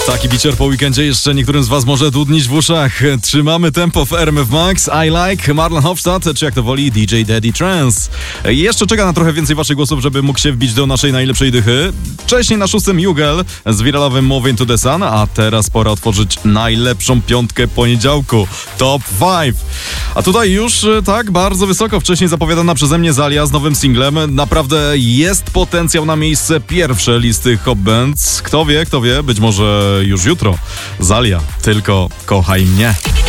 Taki bicior po weekendzie jeszcze niektórym z was może dudnić w uszach. Trzymamy tempo w RMF Max. I Like, Marlon Hofstadt, czy jak to woli DJ Daddy Trance. Jeszcze czeka na trochę więcej waszych głosów, żeby mógł się wbić do naszej najlepszej dychy. Wcześniej na 6. Jugel z wiralowym Moving to the Sun, a teraz pora otworzyć najlepszą piątkę poniedziałku. Top 5. A tutaj już tak bardzo wysoko, wcześniej zapowiadana przeze mnie Zalia z nowym singlem. Naprawdę jest potencjał na miejsce pierwsze listy Hot Bands. Kto wie, być może już jutro. Zalia, tylko kochaj mnie.